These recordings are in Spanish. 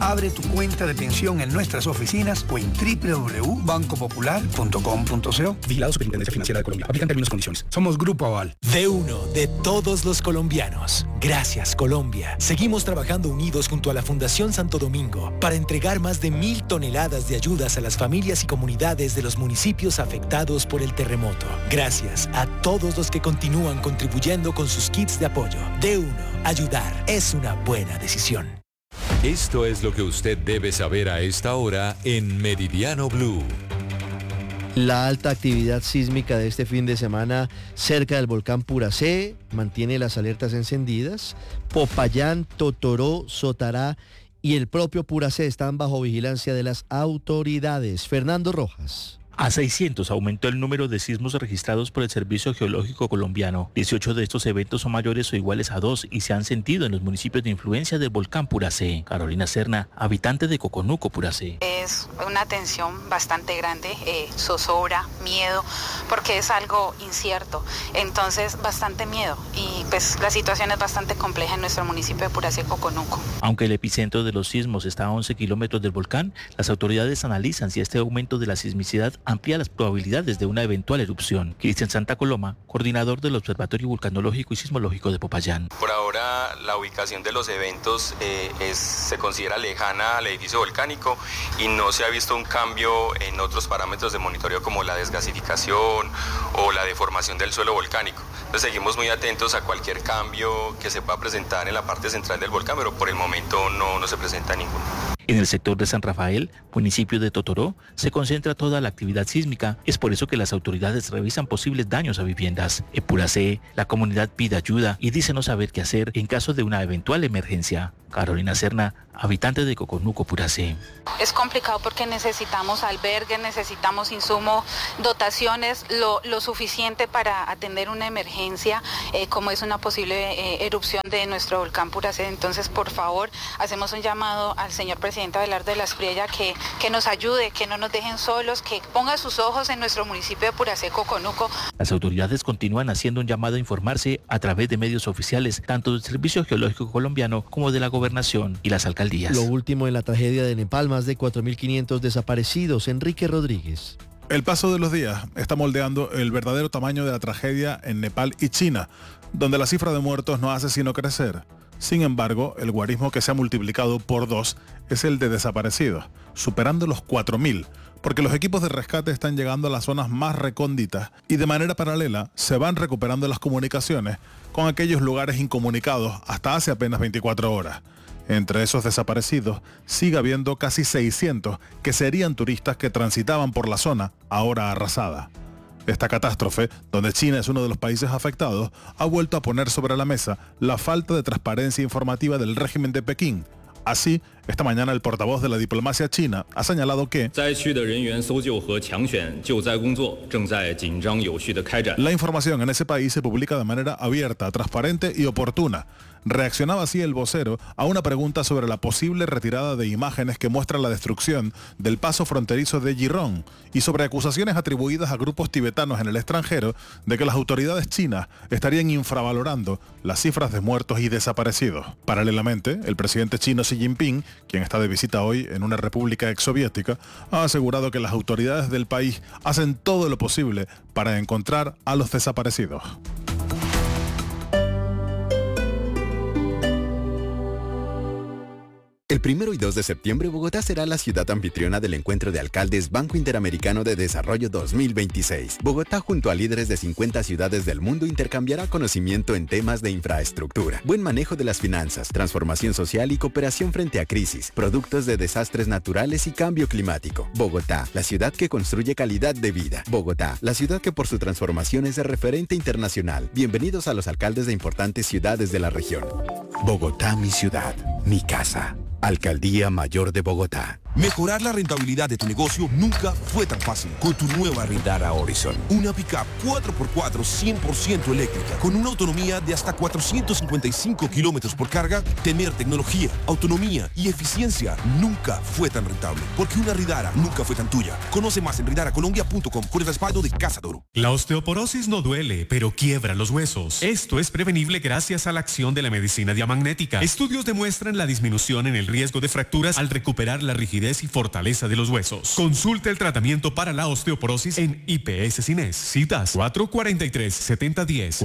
Abre tu cuenta de pensión en nuestras oficinas o en www.bancopopular.com.co. Vigilado Superintendencia Financiera de Colombia. Aplican términos y condiciones. Somos Grupo Aval. De uno, de todos los colombianos. Gracias, Colombia. Seguimos trabajando unidos junto a la Fundación Santo Domingo para entregar más de 1,000 toneladas de ayudas a las familias y comunidades de los municipios afectados por el terremoto. Gracias a todos los que continúan contribuyendo con sus kits de apoyo. De uno, ayudar es una buena decisión. Esto es lo que usted debe saber a esta hora en Meridiano Blue. La alta actividad sísmica de este fin de semana cerca del volcán Puracé mantiene las alertas encendidas. Popayán, Totoró, Sotará y el propio Puracé están bajo vigilancia de las autoridades. Fernando Rojas. A 600 aumentó el número de sismos registrados por el Servicio Geológico Colombiano. 18 de estos eventos son mayores o iguales a 2 y se han sentido en los municipios de influencia del volcán Puracé. Carolina Serna, habitante de Coconuco, Puracé. Es una tensión bastante grande, zozobra, miedo, porque es algo incierto. Entonces, bastante miedo y pues la situación es bastante compleja en nuestro municipio de Puracé, Coconuco. Aunque el epicentro de los sismos está a 11 kilómetros del volcán, las autoridades analizan si este aumento de la sismicidad amplía las probabilidades de una eventual erupción. Cristian Santa Coloma, coordinador del Observatorio Vulcanológico y Sismológico de Popayán. Por ahora la ubicación de los eventos se considera lejana al edificio volcánico y no se ha visto un cambio en otros parámetros de monitoreo como la desgasificación o la deformación del suelo volcánico. Entonces seguimos muy atentos a cualquier cambio que se pueda presentar en la parte central del volcán, pero por el momento no se presenta ninguno. En el sector de San Rafael, municipio de Totoró, se concentra toda la actividad sísmica. Es por eso que las autoridades revisan posibles daños a viviendas. En Puracé, la comunidad pide ayuda y dice no saber qué hacer en caso de una eventual emergencia. Carolina Serna, habitante de Coconuco, Puracé. Es complicado porque necesitamos albergues, necesitamos insumos, dotaciones, lo suficiente para atender una emergencia como es una posible erupción de nuestro volcán Puracé. Entonces, por favor, hacemos un llamado al señor presidente Abelardo de la Espriella que nos ayude, que no nos dejen solos, que ponga sus ojos en nuestro municipio de Puracé, Coconuco. Las autoridades continúan haciendo un llamado a informarse a través de medios oficiales, tanto del Servicio Geológico Colombiano como de la Gobernación y las alcaldías. Lo último en la tragedia de Nepal, más de 4.500 desaparecidos. Enrique Rodríguez. El paso de los días está moldeando el verdadero tamaño de la tragedia en Nepal y China, donde la cifra de muertos no hace sino crecer. Sin embargo, el guarismo que se ha multiplicado por 2 es el de desaparecidos, superando los 4.000, porque los equipos de rescate están llegando a las zonas más recónditas y de manera paralela se van recuperando las comunicaciones con aquellos lugares incomunicados hasta hace apenas 24 horas. Entre esos desaparecidos sigue habiendo casi 600 que serían turistas que transitaban por la zona ahora arrasada. Esta catástrofe, donde China es uno de los países afectados, ha vuelto a poner sobre la mesa la falta de transparencia informativa del régimen de Pekín. Así, esta mañana el portavoz de la diplomacia china ha señalado que la información en ese país se publica de manera abierta, transparente y oportuna. Reaccionaba así el vocero a una pregunta sobre la posible retirada de imágenes que muestran la destrucción del paso fronterizo de Jirón y sobre acusaciones atribuidas a grupos tibetanos en el extranjero de que las autoridades chinas estarían infravalorando las cifras de muertos y desaparecidos. Paralelamente, el presidente chino Xi Jinping, quien está de visita hoy en una república exsoviética, ha asegurado que las autoridades del país hacen todo lo posible para encontrar a los desaparecidos. El 1 y 2 de septiembre, Bogotá será la ciudad anfitriona del Encuentro de Alcaldes Banco Interamericano de Desarrollo 2026. Bogotá, junto a líderes de 50 ciudades del mundo, intercambiará conocimiento en temas de infraestructura, buen manejo de las finanzas, transformación social y cooperación frente a crisis, productos de desastres naturales y cambio climático. Bogotá, la ciudad que construye calidad de vida. Bogotá, la ciudad que por su transformación es de referente internacional. Bienvenidos a los alcaldes de importantes ciudades de la región. Bogotá, mi ciudad, mi casa. Alcaldía Mayor de Bogotá. Mejorar la rentabilidad de tu negocio nunca fue tan fácil. Con tu nueva Rindara Horizon, una pickup 4x4 100% eléctrica, con una autonomía de hasta 455 kilómetros por carga, tener tecnología, autonomía y eficiencia nunca fue tan rentable. Porque una Rindara nunca fue tan tuya. Conoce más en ridaracolombia.com con el respaldo de Casa Toro. La osteoporosis no duele, pero quiebra los huesos. Esto es prevenible gracias a la acción de la medicina diamagnética. Estudios demuestran la disminución en el riesgo de fracturas al recuperar la rigidez y fortaleza de los huesos. Consulte el tratamiento para la osteoporosis en IPS Cines. Citas 443-7010,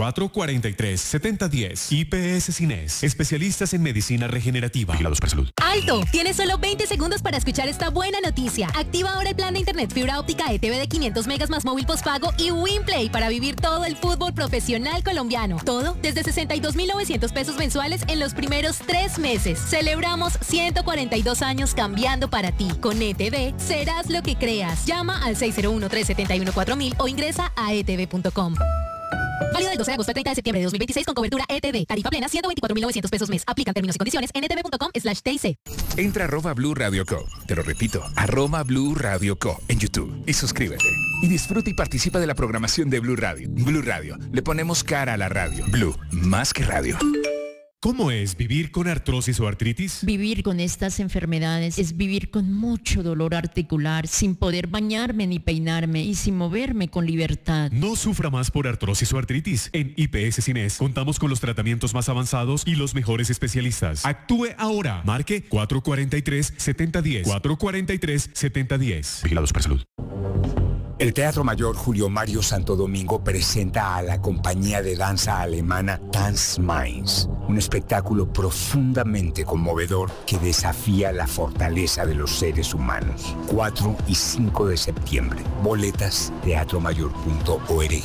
443-7010. IPS Cines, especialistas en medicina regenerativa. Vigilados por salud. ¡Alto! Tienes solo 20 segundos para escuchar esta buena noticia. Activa ahora el plan de internet fibra óptica ETV de 500 megas más móvil postpago y WinPlay para vivir todo el fútbol profesional colombiano. Todo desde 62.900 pesos mensuales en los primeros 3 meses. Celebramos 142 años cambiando para ti. Con ETV serás lo que creas. Llama al 601-371-4000 o ingresa a etv.com. Válido del 12 de agosto al 30 de septiembre de 2026 con cobertura ETV. Tarifa plena 124.900 pesos mes. Aplican términos y condiciones en etv.com/TIC. Entra @ Blue Radio Co. Te lo repito, @ Blue Radio Co. en YouTube y suscríbete. Y disfruta y participa de la programación de Blue Radio. Blue Radio, le ponemos cara a la radio. Blue, más que radio. ¿Cómo es vivir con artrosis o artritis? Vivir con estas enfermedades es vivir con mucho dolor articular, sin poder bañarme ni peinarme y sin moverme con libertad. No sufra más por artrosis o artritis. En IPS Cines contamos con los tratamientos más avanzados y los mejores especialistas. Actúe ahora. Marque 443-7010. 443-7010. Vigilados por salud. El Teatro Mayor Julio Mario Santo Domingo presenta a la compañía de danza alemana Tanz Mainz, un espectáculo profundamente conmovedor que desafía la fortaleza de los seres humanos. 4 y 5 de septiembre. Boletas teatromayor.org.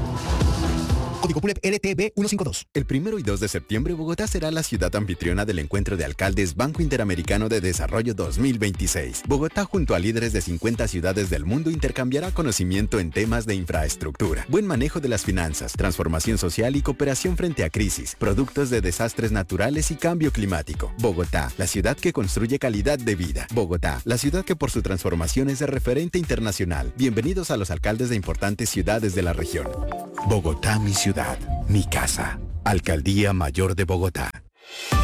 Código PULEP LTB 152. El 1 y 2 de septiembre, Bogotá será la ciudad anfitriona del Encuentro de Alcaldes Banco Interamericano de Desarrollo 2026. Bogotá, junto a líderes de 50 ciudades del mundo, intercambiará conocimiento en temas de infraestructura, buen manejo de las finanzas, transformación social y cooperación frente a crisis, productos de desastres naturales y cambio climático. Bogotá, la ciudad que construye calidad de vida. Bogotá, la ciudad que por su transformación es de referente internacional. Bienvenidos a los alcaldes de importantes ciudades de la región. Bogotá, mi ciudad, mi casa. Alcaldía Mayor de Bogotá.